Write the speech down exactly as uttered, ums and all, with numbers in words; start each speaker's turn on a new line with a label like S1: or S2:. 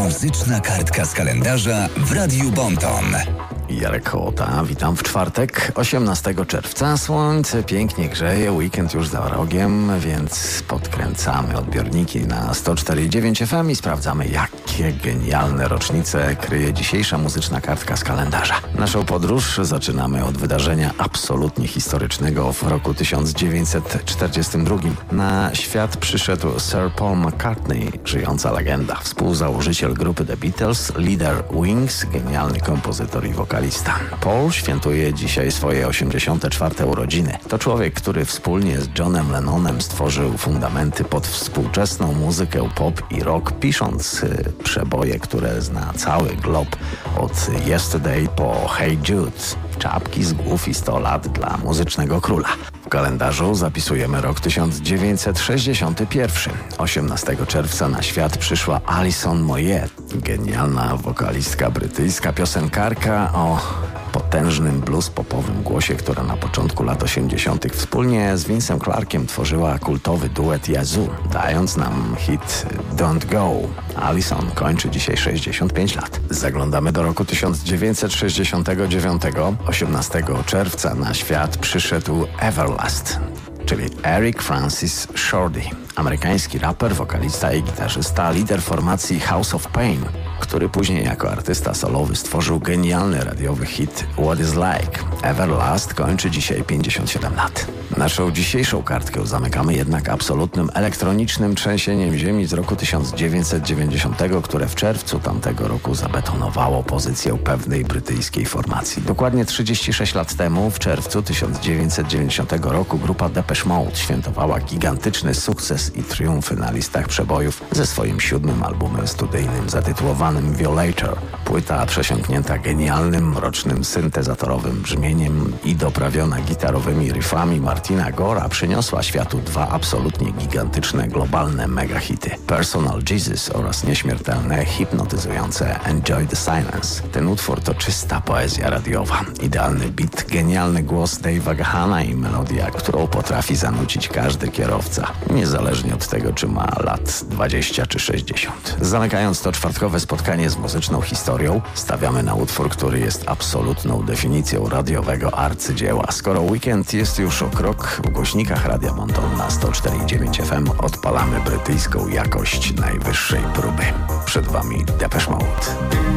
S1: Muzyczna kartka z kalendarza w Radiu Bonton.
S2: Jarek Hołota, witam w czwartek, osiemnastego czerwca. Słońce pięknie grzeje, weekend już za rogiem, więc podkręcamy odbiorniki na sto cztery i dziewięć F M i sprawdzamy, jakie genialne rocznice kryje dzisiejsza muzyczna kartka z kalendarza. Naszą podróż zaczynamy od wydarzenia absolutnie historycznego w roku tysiąc dziewięćset czterdziestym drugim. Na świat przyszedł Sir Paul McCartney, żyjąca legenda, współzałożyciel grupy The Beatles, lider Wings, genialny kompozytor i wokalista. Paul świętuje dzisiaj swoje osiemdziesiąte czwarte urodziny. To człowiek, który wspólnie z Johnem Lennonem stworzył fundamenty pod współczesną muzykę pop i rock, pisząc y, przeboje, które zna cały glob, od Yesterday po Hey Jude. Czapki z głów i sto lat dla muzycznego króla. W kalendarzu zapisujemy rok tysiąc dziewięćset sześćdziesiąty pierwszy. osiemnastego czerwca na świat przyszła Alison Moyet, genialna wokalistka brytyjska, piosenkarka o potężnym blues popowym głosie, która na początku lat osiemdziesiątych wspólnie z Vince'em Clarkiem tworzyła kultowy duet Yazoo, dając nam hit Don't Go. Alison kończy dzisiaj sześćdziesiąt pięć lat. Zaglądamy do roku tysiąc dziewięćset sześćdziesiątego dziewiątego. osiemnastego czerwca na świat przyszedł Everlast, czyli Eric Francis Shorty, amerykański raper, wokalista i gitarzysta, lider formacji House of Pain, który później jako artysta solowy stworzył genialny radiowy hit What Is Like. Everlast kończy dzisiaj pięćdziesiąt siedem lat. Naszą dzisiejszą kartkę zamykamy jednak absolutnym elektronicznym trzęsieniem ziemi z roku tysiąc dziewięćset dziewięćdziesiątego, które w czerwcu tamtego roku zabetonowało pozycję pewnej brytyjskiej formacji. Dokładnie trzydzieści sześć lat temu, w czerwcu tysiąc dziewięćset dziewięćdziesiątego roku, grupa Depeche Mode świętowała gigantyczny sukces i triumfy na listach przebojów ze swoim siódmym albumem studyjnym zatytułowanym Violator. Płyta przesiąknięta genialnym, mrocznym, syntezatorowym brzmieniem i doprawiona gitarowymi riffami Martina Gora przyniosła światu dwa absolutnie gigantyczne, globalne megahity: Personal Jesus oraz nieśmiertelne, hipnotyzujące Enjoy the Silence. Ten utwór to czysta poezja radiowa, idealny beat, genialny głos Dave'a Gahana i melodia, którą potrafi zanucić każdy kierowca, niezależnie od tego, czy ma lat dwadzieścia czy sześćdziesiąt. Zamykając to czwartkowe spotkanie z muzyczną historią, stawiamy na utwór, który jest absolutną definicją radiowego arcydzieła. Skoro weekend jest już o krok, w głośnikach Radia Bonton na sto cztery i dziewięć F M odpalamy brytyjską jakość najwyższej próby. Przed Wami Depeche Mode.